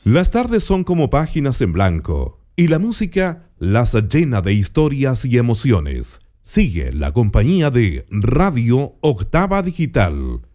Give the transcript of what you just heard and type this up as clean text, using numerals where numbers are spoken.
Las tardes son como páginas en blanco y la música las llena de historias y emociones. Sigue la compañía de Radio Octava Digital.